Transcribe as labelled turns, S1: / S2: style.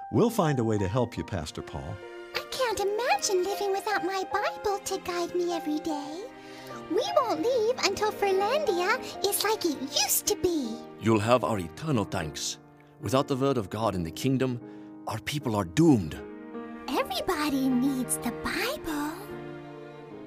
S1: We'll find a way to help you, Pastor Paul.
S2: I can't imagine living without my Bible to guide me every day. We won't leave until Furlandia is like it used to be.
S3: You'll have our eternal thanks. Without the word of God in the kingdom, our people are doomed.
S2: Everybody needs the Bible.